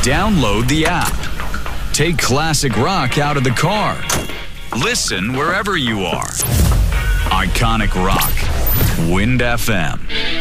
Download the app. Take classic rock out of the car. Listen wherever you are. Iconic Rock. Wind FM.